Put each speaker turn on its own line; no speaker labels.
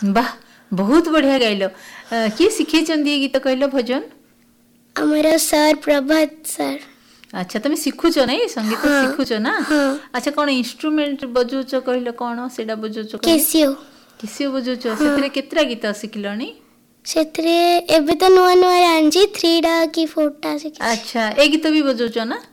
वाह बहुत बढ़िया गाइल। किए शिखै गीत कहल भजन?
हमारा सर प्रभात सर।
अच्छा तुम शिखुच ना संगीत?
हाँ,
शिखुच ना?
हाँ।
अच्छा कौन इंस्ट्रूमेंट बजौच कहल कौन सेटा बजौच?
केसियो।
केसियो बजौच। से केतरा गीत शिखिलनी?
एबे तो नुआ नुआ जानची 3टा की 4टा।
अच्छा ए गीत भी बजौच ना?